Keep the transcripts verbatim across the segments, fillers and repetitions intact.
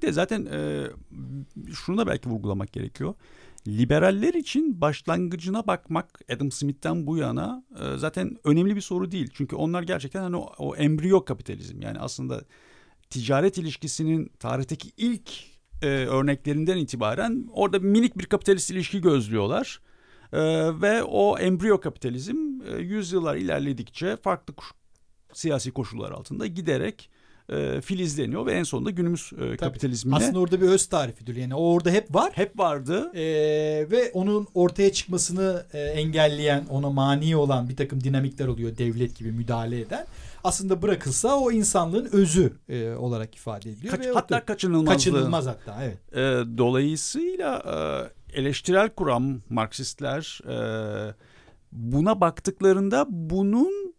de zaten e, şunu da belki vurgulamak gerekiyor. Liberaller için başlangıcına bakmak Adam Smith'ten bu yana e, zaten önemli bir soru değil. Çünkü onlar gerçekten hani o, o embriyo kapitalizm, yani aslında ticaret ilişkisinin tarihteki ilk e, örneklerinden itibaren orada minik bir kapitalist ilişki gözlüyorlar. E, ve o embriyo kapitalizm e, yüzyıllar ilerledikçe farklı kuş, siyasi koşullar altında giderek e, filizleniyor ve en sonunda günümüz e, kapitalizmine. Aslında orada bir öz tarifidir. Yani o orada hep var. Hep vardı. Ee, ve onun ortaya çıkmasını e, engelleyen, ona mani olan bir takım dinamikler oluyor. Devlet gibi müdahale eden. Aslında bırakılsa o insanlığın özü e, olarak ifade ediliyor. Kaç, ve hatta kaçınılmazlığı. Kaçınılmaz hatta, evet. E, dolayısıyla e, eleştirel kuram Marksistler e, buna baktıklarında bunun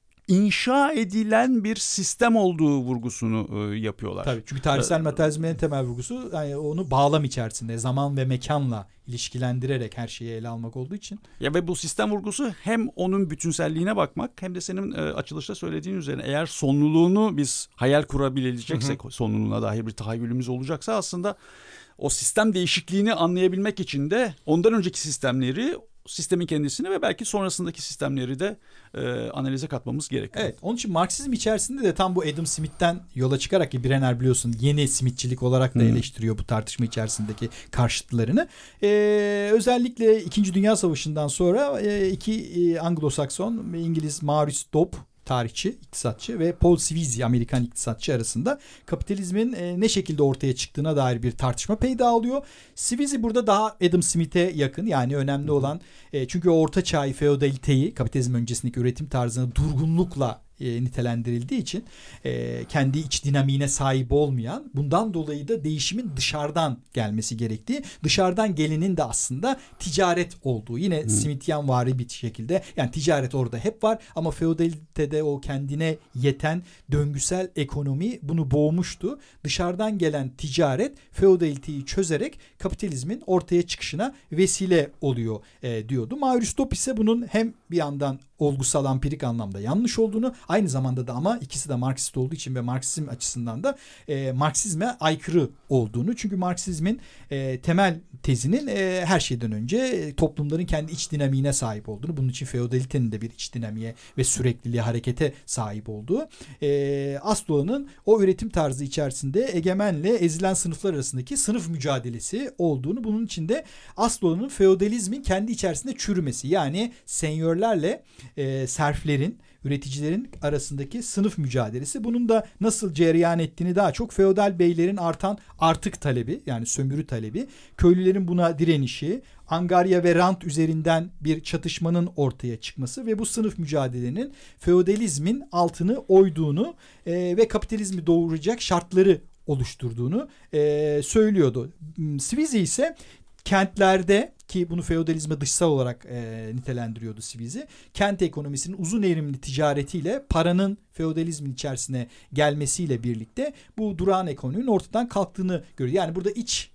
inşa edilen bir sistem olduğu vurgusunu e, yapıyorlar. Tabii, çünkü tarihsel materyalizmin en temel vurgusu yani onu bağlam içerisinde zaman ve mekanla ilişkilendirerek her şeyi ele almak olduğu için. Ya ve bu sistem vurgusu hem onun bütünselliğine bakmak hem de senin e, açılışta söylediğin üzerine eğer sonluluğunu biz hayal kurabileceksek, hı hı. sonluluğuna dair bir tahayyülümüz olacaksa aslında o sistem değişikliğini anlayabilmek için de ondan önceki sistemleri, sistemin kendisini ve belki sonrasındaki sistemleri de e, analize katmamız gerekiyor. Evet, onun için Marksizm içerisinde de tam bu Adam Smith'ten yola çıkarak ki Brenner biliyorsun yeni Smithçilik olarak da hmm. eleştiriyor bu tartışma içerisindeki karşıtlarını. Ee, özellikle İkinci Dünya Savaşı'ndan sonra e, iki e, Anglo-Sakson ve İngiliz Maurice Dobb tarihçi, iktisatçı ve Paul Sweezy Amerikan iktisatçı arasında kapitalizmin e, ne şekilde ortaya çıktığına dair bir tartışma peyda oluyor. Sweezy burada daha Adam Smith'e yakın, yani önemli olan e, çünkü orta çağ feodaliteyi, kapitalizm öncesindeki üretim tarzını durgunlukla e, nitelendirildiği için e, kendi iç dinamiğine sahip olmayan, bundan dolayı da değişimin dışarıdan gelmesi gerektiği, dışarıdan gelenin de aslında ticaret olduğu, yine hmm. Smithyanvari bir şekilde, yani ticaret orada hep var ama feodalitede o kendine yeten döngüsel ekonomi bunu boğmuştu. Dışarıdan gelen ticaret feodaliteyi çözerek kapitalizmin ortaya çıkışına vesile oluyor e, diyordu. Maurice Dobb ise bunun hem bir yandan olgusal ampirik anlamda yanlış olduğunu, aynı zamanda da ama ikisi de Marksist olduğu için ve Marksizm açısından da e, Marksizme aykırı olduğunu, çünkü Marksizmin e, temel tezinin e, her şeyden önce e, toplumların kendi iç dinamiğine sahip olduğunu, bunun için feodalitenin de bir iç dinamiğe ve sürekliliğe, harekete sahip olduğu, e, Aslo'nun o üretim tarzı içerisinde egemenle ezilen sınıflar arasındaki sınıf mücadelesi olduğunu, bunun için de Aslo'nun feodalizmin kendi içerisinde çürümesi, yani senyörlerle e, serflerin, üreticilerin arasındaki sınıf mücadelesi, bunun da nasıl cereyan ettiğini daha çok feodal beylerin artan artık talebi, yani sömürü talebi, köylülerin buna direnişi, angarya ve rant üzerinden bir çatışmanın ortaya çıkması ve bu sınıf mücadelenin feodalizmin altını oyduğunu e, ve kapitalizmi doğuracak şartları oluşturduğunu e, söylüyordu. Sweezy ise kentlerde, ki bunu feodalizme dışsal olarak e, nitelendiriyordu Sweezy, kent ekonomisinin uzun eğilimli ticaretiyle paranın feodalizmin içerisine gelmesiyle birlikte bu durağan ekonominin ortadan kalktığını görüyor. Yani burada iç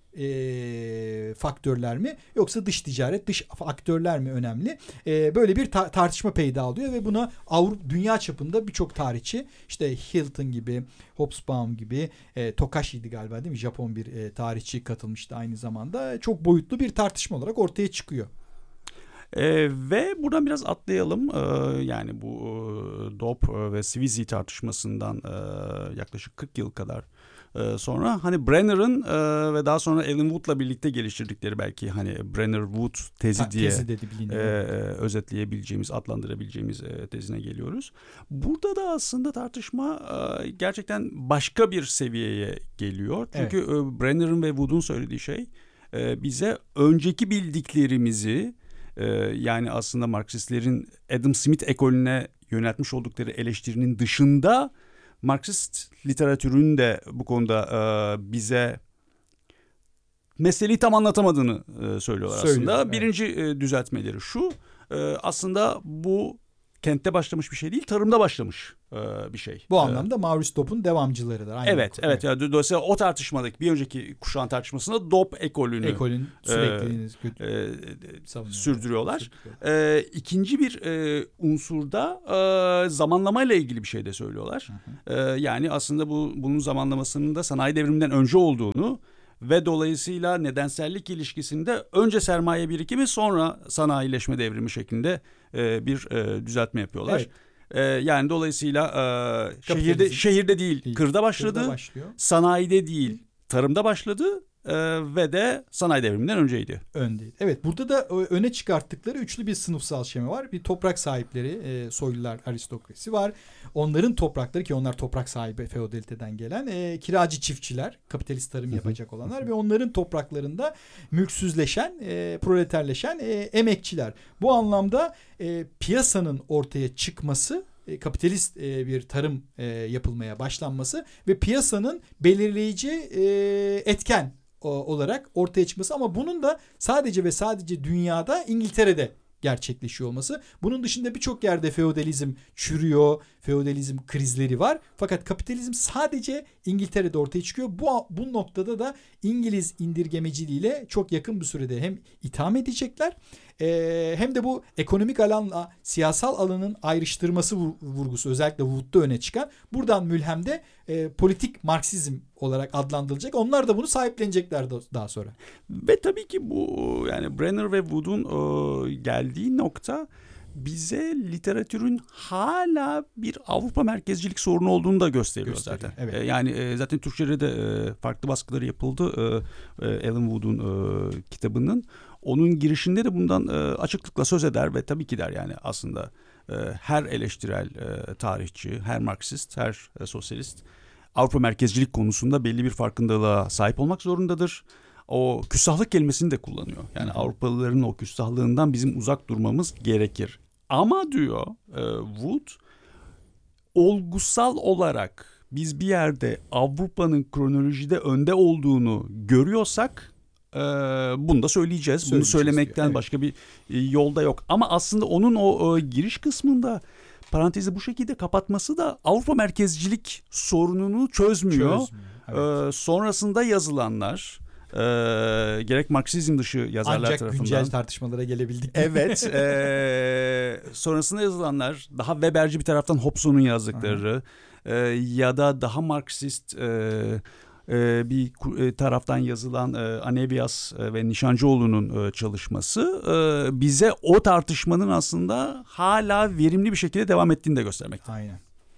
e, faktörler mi yoksa dış ticaret, dış aktörler mi önemli? E, böyle bir ta- tartışma peyda oluyor ve buna Avrupa, dünya çapında birçok tarihçi, işte Hilton gibi, Hobsbawm gibi, e, Tokashi'ydi galiba değil mi? Japon bir e, tarihçi katılmıştı aynı zamanda. Çok boyutlu bir tartışma olarak ortaya çıkıyor. Ee, ve buradan biraz atlayalım. Ee, yani bu e, Dobb ve Sweezy tartışmasından e, yaklaşık kırk yıl kadar e, sonra hani Brenner'ın e, ve daha sonra Alan Wood'la birlikte geliştirdikleri, belki hani Brenner-Wood tezi ha, diye tezi dedi, e, özetleyebileceğimiz, adlandırabileceğimiz e, tezine geliyoruz. Burada da aslında tartışma e, gerçekten başka bir seviyeye geliyor. Çünkü evet. e, Brenner'ın ve Wood'un söylediği şey e, bize önceki bildiklerimizi, Ee, yani aslında Marksistlerin Adam Smith ekolüne yöneltmiş oldukları eleştirinin dışında Marksist literatürün de bu konuda e, bize meseleyi tam anlatamadığını e, söylüyorlar Söylüyor, aslında. Evet. Birinci e, düzeltmeleri şu, e, aslında bu kentte başlamış bir şey değil, tarımda başlamış e, bir şey. Bu anlamda Maurice Dobb'un devamcılarıdır. Aynı Evet, okul. evet. Yani dolayısıyla o tartışmadaki bir önceki kuşağın tartışmasında Dobb ekolünü Ekolün sürekliliğini e, e, savunuyorlar. sürdürüyorlar. E, ikinci bir e, unsurda e, zamanlamayla ilgili bir şey de söylüyorlar. Hı hı. E, yani aslında bu bunun zamanlamasının da sanayi devriminden önce olduğunu ve dolayısıyla nedensellik ilişkisinde önce sermaye birikimi sonra sanayileşme devrimi şeklinde e, bir e, düzeltme yapıyorlar. Evet. E, yani dolayısıyla e, şehirde şehirde değil, değil. Kırda başladı. Kırda başlıyor. Sanayide değil, tarımda başladı. Ee, ve de sanayi devriminden önceydi. Öndeydi. Evet, burada da öne çıkarttıkları üçlü bir sınıfsal şema var. Bir toprak sahipleri, e, soylular, aristokrasi var. Onların toprakları, ki onlar toprak sahibi feodaliteden gelen e, kiracı çiftçiler, kapitalist tarım yapacak olanlar ve onların topraklarında mülksüzleşen, e, proleterleşen e, emekçiler. Bu anlamda e, piyasanın ortaya çıkması, kapitalist bir tarım yapılmaya başlanması ve piyasanın belirleyici etken olarak ortaya çıkması, ama bunun da sadece ve sadece dünyada İngiltere'de gerçekleşiyor olması. Bunun dışında birçok yerde feodalizm çürüyor, feodalizm krizleri var. Fakat kapitalizm sadece İngiltere'de ortaya çıkıyor. Bu, bu noktada da İngiliz indirgemeciliğiyle çok yakın bir sürede hem itham edecekler e, hem de bu ekonomik alanla siyasal alanın ayrıştırması vurgusu özellikle Wood'da öne çıkan. Buradan mülhem de e, politik Marksizm olarak adlandırılacak. Onlar da bunu sahiplenecekler daha sonra. Ve tabii ki bu yani Brenner ve Wood'un e, geldiği nokta bize literatürün hala bir Avrupa merkezcilik sorunu olduğunu da gösteriyor, gösteriyor zaten. Evet. E, yani e, zaten Türkçe'de de e, farklı baskıları yapıldı e, e, Alan Wood'un e, kitabının. Onun girişinde de bundan e, açıklıkla söz eder ve tabii ki der yani aslında e, her eleştirel e, tarihçi, her Marksist, her e, sosyalist Avrupa merkezcilik konusunda belli bir farkındalığa sahip olmak zorundadır. O küstahlık kelimesini de kullanıyor. Yani Hı-hı. Avrupalıların o küstahlığından bizim uzak durmamız gerekir. Ama diyor e, Wood, olgusal olarak biz bir yerde Avrupa'nın kronolojide önde olduğunu görüyorsak e, bunu da söyleyeceğiz. Bunu söylemekten evet. başka bir e, yolda yok. Ama aslında onun o, o giriş kısmında parantezi bu şekilde kapatması da Avrupa merkezcilik sorununu çözmüyor. çözmüyor. Evet. E, sonrasında yazılanlar, e, gerek Marksizm dışı yazarlar Ancak tarafından. Ancak güncel tartışmalara gelebildik. Evet. e, sonrasında yazılanlar daha Weberci bir taraftan Hobson'un yazdıkları e, ya da daha Marksist e, e, bir e, taraftan yazılan e, Anebias e, ve Nişancıoğlu'nun e, çalışması e, bize o tartışmanın aslında hala verimli bir şekilde devam ettiğini de göstermekte. Aynen.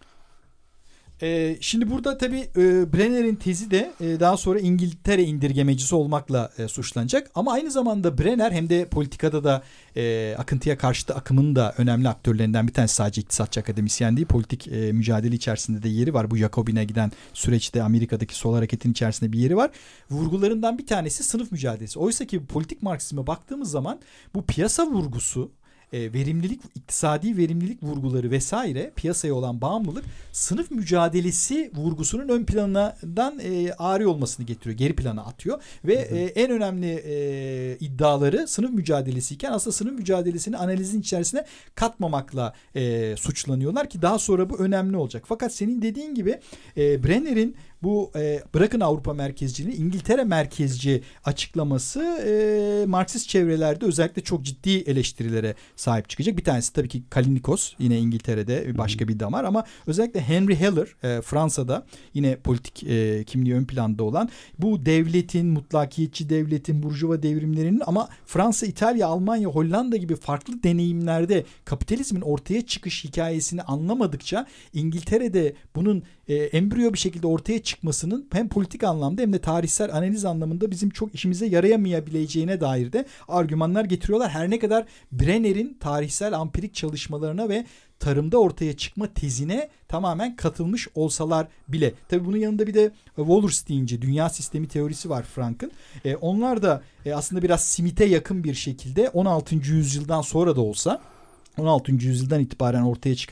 Ee, şimdi burada tabii e, Brenner'in tezi de e, daha sonra İngiltere indirgemecisi olmakla e, suçlanacak. Ama aynı zamanda Brenner hem de politikada da e, akıntıya karşıtı akımın da önemli aktörlerinden bir tanesi, sadece iktisatçı akademisyen değil, politik e, mücadele içerisinde de yeri var. Bu Jacobin'e giden süreçte Amerika'daki sol hareketin içerisinde bir yeri var. Vurgularından bir tanesi sınıf mücadelesi. Oysa ki politik Marksizme baktığımız zaman bu piyasa vurgusu, E, verimlilik, iktisadi verimlilik vurguları vesaire, piyasaya olan bağımlılık sınıf mücadelesi vurgusunun ön planından e, ari olmasını getiriyor. Geri plana atıyor ve hı hı. E, en önemli e, iddiaları sınıf mücadelesiyken aslında sınıf mücadelesini analizin içerisine katmamakla e, suçlanıyorlar ki daha sonra bu önemli olacak. Fakat senin dediğin gibi e, Brenner'in bu e, bırakın Avrupa merkezciliği, İngiltere merkezci açıklaması e, Marksist çevrelerde özellikle çok ciddi eleştirilere sahip çıkacak. Bir tanesi tabii ki Kalinikos, yine İngiltere'de başka bir damar, ama özellikle Henry Heller e, Fransa'da yine politik e, kimliği ön planda olan, bu devletin, mutlakiyetçi devletin, burjuva devrimlerinin ama Fransa, İtalya, Almanya, Hollanda gibi farklı deneyimlerde kapitalizmin ortaya çıkış hikayesini anlamadıkça İngiltere'de bunun e, embriyo bir şekilde ortaya çıkmasının hem politik anlamda hem de tarihsel analiz anlamında bizim çok işimize yarayamayabileceğine dair de argümanlar getiriyorlar. Her ne kadar Brenner'in tarihsel ampirik çalışmalarına ve tarımda ortaya çıkma tezine tamamen katılmış olsalar bile. Tabii bunun yanında bir de Wallerstein'ci dünya sistemi teorisi var Frank'ın. E, onlar da e, aslında biraz Smith'e yakın bir şekilde on altıncı yüzyıldan sonra da olsa on altıncı yüzyıldan itibaren ortaya çıkan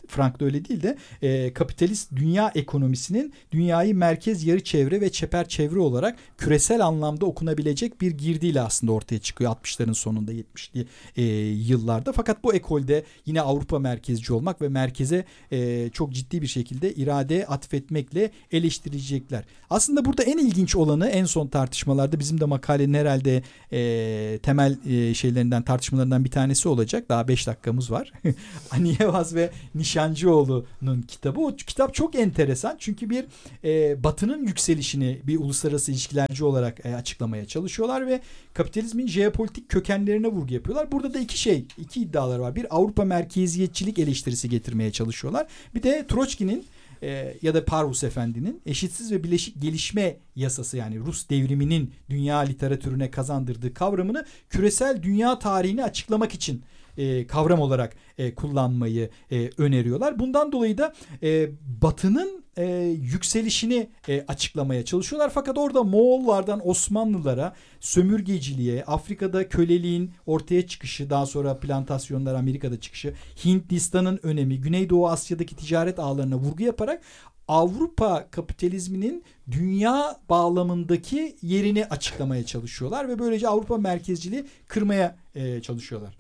Frank da öyle değil de e, kapitalist dünya ekonomisinin dünyayı merkez, yarı çevre ve çeperçevre olarak küresel anlamda okunabilecek bir girdiyle aslında ortaya çıkıyor altmışların sonunda yetmişli e, yıllarda. Fakat bu ekolde yine Avrupa merkezci olmak ve merkeze e, çok ciddi bir şekilde irade atfetmekle eleştirecekler. Aslında burada en ilginç olanı en son tartışmalarda bizim de makalenin herhalde e, temel e, şeylerinden tartışmalarından bir tanesi olacak. Daha beş dakikamız var. Aniyevaz ve Nişancıoğlu'nun kitabı. O kitap çok enteresan çünkü bir e, Batı'nın yükselişini bir uluslararası ilişkilerci olarak e, açıklamaya çalışıyorlar ve kapitalizmin jeopolitik kökenlerine vurgu yapıyorlar. Burada da iki şey, iki iddialar var. Bir Avrupa merkeziyetçilik eleştirisi getirmeye çalışıyorlar. Bir de Troçki'nin e, ya da Parvus Efendi'nin eşitsiz ve bileşik gelişme yasası yani Rus devriminin dünya literatürüne kazandırdığı kavramını küresel dünya tarihini açıklamak için e, kavram olarak e, kullanmayı e, öneriyorlar. Bundan dolayı da e, Batı'nın e, yükselişini e, açıklamaya çalışıyorlar. Fakat orada Moğollardan Osmanlılara, sömürgeciliğe, Afrika'da köleliğin ortaya çıkışı, daha sonra plantasyonlar Amerika'da çıkışı, Hindistan'ın önemi, Güneydoğu Asya'daki ticaret ağlarına vurgu yaparak Avrupa kapitalizminin dünya bağlamındaki yerini açıklamaya çalışıyorlar ve böylece Avrupa merkezciliği kırmaya e, çalışıyorlar.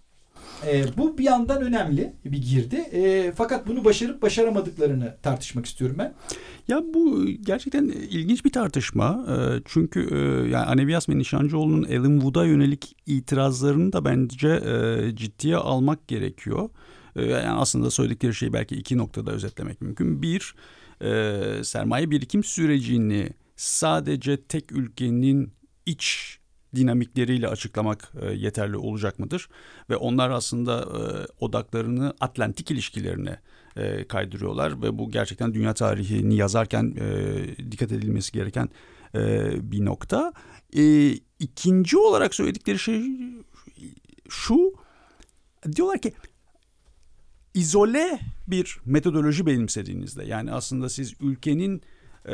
E, bu bir yandan önemli bir girdi. E, fakat bunu başarıp başaramadıklarını tartışmak istiyorum ben. Ya bu gerçekten ilginç bir tartışma. E, çünkü e, yani Aneviyas ve Nişancıoğlu'nun Alan Wood'a yönelik itirazlarını da bence e, ciddiye almak gerekiyor. E, yani aslında söyledikleri şeyi belki iki noktada özetlemek mümkün. Bir, e, sermaye birikim sürecini sadece tek ülkenin iç dinamikleriyle açıklamak e, yeterli olacak mıdır? Ve onlar aslında e, odaklarını Atlantik ilişkilerine e, kaydırıyorlar ve bu gerçekten dünya tarihini yazarken e, dikkat edilmesi gereken e, bir nokta. E, ikinci olarak söyledikleri şey şu, diyorlar ki izole bir metodoloji benimsediğinizde, yani aslında siz ülkenin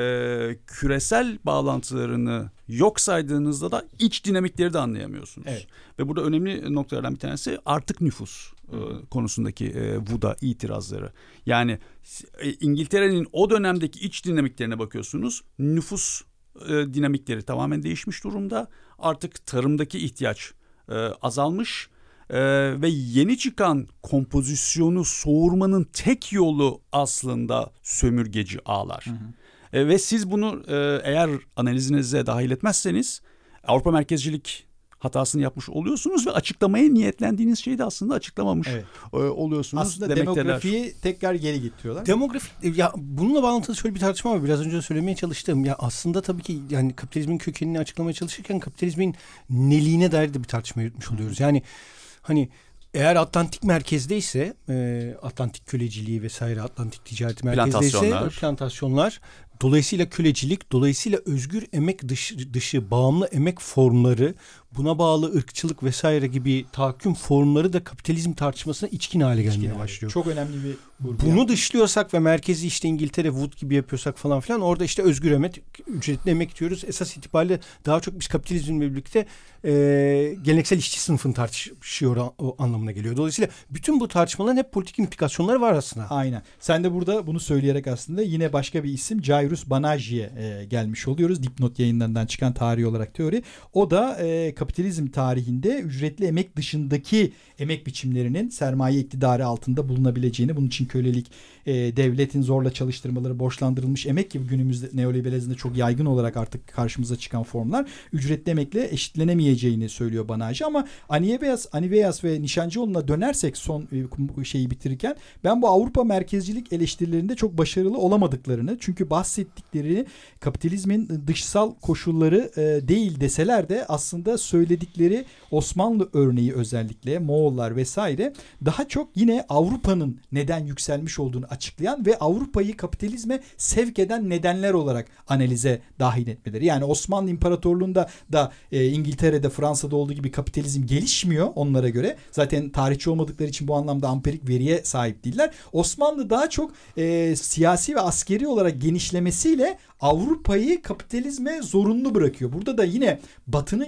e, küresel bağlantılarını yok saydığınızda da iç dinamikleri de anlayamıyorsunuz. Evet. Ve burada önemli noktalardan bir tanesi artık nüfus e, konusundaki e, Wood'a itirazları. Yani e, İngiltere'nin o dönemdeki iç dinamiklerine bakıyorsunuz. Nüfus e, dinamikleri tamamen değişmiş durumda. Artık tarımdaki ihtiyaç e, azalmış. Ee, ve yeni çıkan kompozisyonu soğurmanın tek yolu aslında sömürgeci ağlar. Hı hı. E, ve siz bunu e, eğer analizinize dahil etmezseniz Avrupa merkezcilik hatasını yapmış oluyorsunuz ve açıklamaya niyetlendiğiniz şeyi de aslında açıklamamış evet. e, oluyorsunuz. Aslında demografiyi tekrar geri getiriyorlar. Demografi, ya bununla bağlantılı şöyle bir tartışma var. Biraz önce söylemeye çalıştığım. Ya aslında tabii ki yani kapitalizmin kökenini açıklamaya çalışırken kapitalizmin neliğine dair de bir tartışma yürütmüş oluyoruz. Yani hani eğer Atlantik merkezdeyse, e, Atlantik köleciliği vesaire, Atlantik ticareti merkezdeyse plantasyonlar, plantasyonlar dolayısıyla kölecilik, dolayısıyla özgür emek dışı, dışı bağımlı emek formları, buna bağlı ırkçılık vesaire gibi tahakküm formları da kapitalizm tartışmasına içkin hale gelmeye içkin başlıyor. Çok önemli bir vurgu. Bunu yani dışlıyorsak ve merkezi işte İngiltere, Wood gibi yapıyorsak falan filan, orada işte özgür emek, ücretli emek diyoruz. Esas itibariyle daha çok biz kapitalizmle birlikte e, geleneksel işçi sınıfını tartışıyor o anlamına geliyor. Dolayısıyla bütün bu tartışmaların hep politik implikasyonları var aslında. Aynen. Sen de burada bunu söyleyerek aslında yine başka bir isim Jairus Banaji'ye e, gelmiş oluyoruz. Dipnot yayınlarından çıkan tarihi olarak teori. O da e, kapitalizm tarihinde ücretli emek dışındaki emek biçimlerinin sermaye iktidarı altında bulunabileceğini, bunun için kölelik, e, devletin zorla çalıştırmaları, borçlandırılmış emek gibi günümüzde neoliberalizmde çok yaygın olarak artık karşımıza çıkan formlar ücretli emekle eşitlenemeyeceğini söylüyor Banaji. Ama Aniveyas, Aniveyas ve Nişancıoğlu'na dönersek son e, şeyi bitirirken ben bu Avrupa merkezcilik eleştirilerinde çok başarılı olamadıklarını, çünkü bahsettikleri kapitalizmin dışsal koşulları e, değil deseler de aslında söyledikleri Osmanlı örneği, özellikle Moğollar vesaire, daha çok yine Avrupa'nın neden yükselmiş olduğunu açıklayan ve Avrupa'yı kapitalizme sevk eden nedenler olarak analize dahil etmeleri. Yani Osmanlı İmparatorluğu'nda da e, İngiltere'de, Fransa'da olduğu gibi kapitalizm gelişmiyor onlara göre. Zaten tarihçi olmadıkları için bu anlamda ampirik veriye sahip değiller. Osmanlı daha çok e, siyasi ve askeri olarak genişlemesiyle Avrupa'yı kapitalizme zorunlu bırakıyor. Burada da yine Batı'nın yükselişi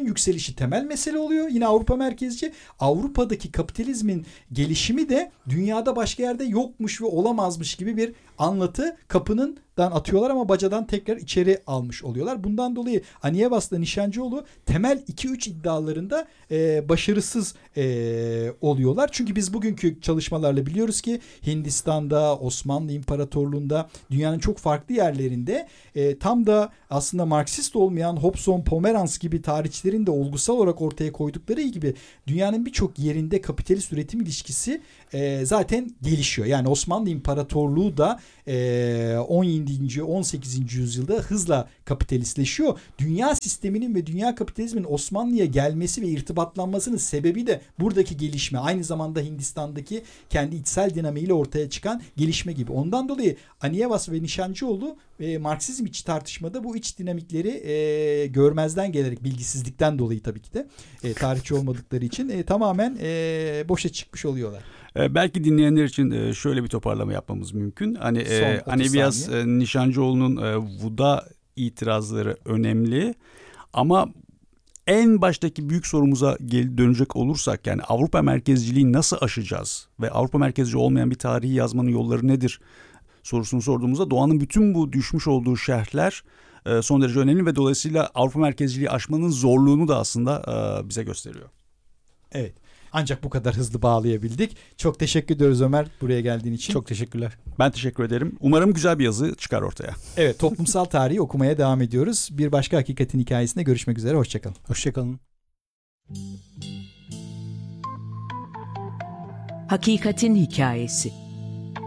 içi temel mesele oluyor. Yine Avrupa merkezci. Avrupa'daki kapitalizmin gelişimi de dünyada başka yerde yokmuş ve olamazmış gibi bir anlatı kapının atıyorlar ama bacadan tekrar içeri almış oluyorlar. Bundan dolayı Anievas'la Nişancıoğlu temel iki üç iddialarında e, başarısız e, oluyorlar. Çünkü biz bugünkü çalışmalarla biliyoruz ki Hindistan'da, Osmanlı İmparatorluğu'nda, dünyanın çok farklı yerlerinde e, tam da aslında Marksist olmayan Hobson, Pomerans gibi tarihçilerin de olgusal olarak ortaya koydukları gibi dünyanın birçok yerinde kapitalist üretim ilişkisi e, zaten gelişiyor. Yani Osmanlı İmparatorluğu da e, on yedinci on sekizinci yüzyılda hızla kapitalistleşiyor. Dünya sisteminin ve dünya kapitalizmin Osmanlı'ya gelmesi ve irtibatlanmasının sebebi de buradaki gelişme. Aynı zamanda Hindistan'daki kendi içsel dinamiğiyle ortaya çıkan gelişme gibi. Ondan dolayı Anievas ve Nişancıoğlu e, Marksizm içi tartışmada bu iç dinamikleri e, görmezden gelerek, bilgisizlikten dolayı tabii ki de e, tarihçi olmadıkları için e, tamamen e, boşa çıkmış oluyorlar. E, belki dinleyenler için e, şöyle bir toparlama yapmamız mümkün. Hani e, Anievas e, Nişancıoğlu'nun e, Wood'a itirazları önemli ama en baştaki büyük sorumuza gel- dönecek olursak, yani Avrupa merkezciliği nasıl aşacağız ve Avrupa merkezci olmayan bir tarihi yazmanın yolları nedir sorusunu sorduğumuzda Doğan'ın bütün bu düşmüş olduğu şerhler e, son derece önemli ve dolayısıyla Avrupa merkezciliği aşmanın zorluğunu da aslında e, bize gösteriyor. Evet. Ancak bu kadar hızlı bağlayabildik. Çok teşekkür ediyoruz Ömer buraya geldiğin için. Çok teşekkürler. Ben teşekkür ederim. Umarım güzel bir yazı çıkar ortaya. Evet, toplumsal tarihi okumaya devam ediyoruz. Bir başka Hakikatin Hikayesi'nde görüşmek üzere. Hoşçakalın. Hoşçakalın. Hakikatin Hikayesi.